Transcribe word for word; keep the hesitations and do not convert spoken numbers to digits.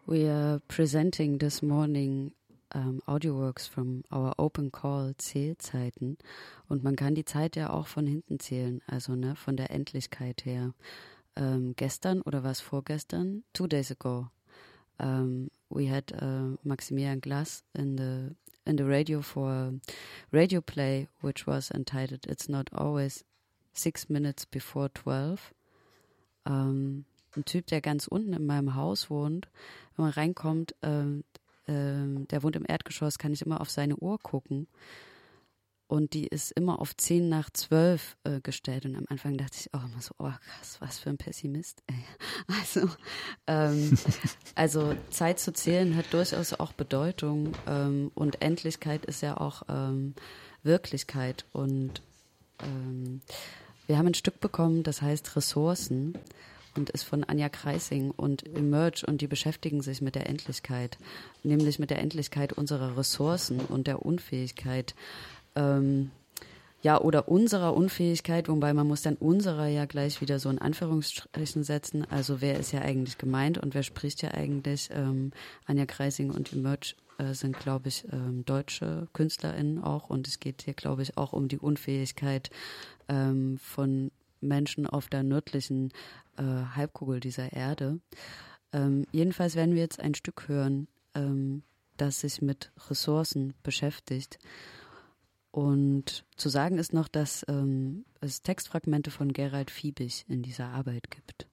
We are presenting this morning um, audio works from our open call Zählzeiten. Und man kann die Zeit ja auch von hinten zählen, also ne, von der Endlichkeit her. Um, gestern oder was vorgestern? Two days ago. Um, we had uh, Maximilian Glass in the in the radio for a radio play, which was entitled "It's Not Always Six Minutes Before Twelve." Um, ein Typ, der ganz unten in meinem Haus wohnt. Wenn man reinkommt, ähm, ähm, der wohnt im Erdgeschoss, kann ich immer auf seine Uhr gucken. Und die ist immer auf zehn nach zwölf äh, gestellt. Und am Anfang dachte ich auch immer so, oh krass, was für ein Pessimist. Ey. Also, ähm, also Zeit zu zählen hat durchaus auch Bedeutung. Ähm, und Endlichkeit ist ja auch ähm, Wirklichkeit. Und ähm, wir haben ein Stück bekommen, das heißt Ressourcen. Und ist von Anja Kreising und Emerge, und die beschäftigen sich mit der Endlichkeit, nämlich mit der Endlichkeit unserer Ressourcen und der Unfähigkeit, ähm, ja, oder unserer Unfähigkeit, wobei man muss dann unserer ja gleich wieder so in Anführungsstrichen setzen, also wer ist ja eigentlich gemeint und wer spricht ja eigentlich, ähm, Anja Kreising und Emerge äh, sind, glaube ich, ähm, deutsche KünstlerInnen auch, und es geht hier, glaube ich, auch um die Unfähigkeit ähm, von Menschen auf der nördlichen äh, Halbkugel dieser Erde. Ähm, jedenfalls werden wir jetzt ein Stück hören, ähm, das sich mit Ressourcen beschäftigt. Und zu sagen ist noch, dass ähm, es Textfragmente von Gerald Fiebig in dieser Arbeit gibt.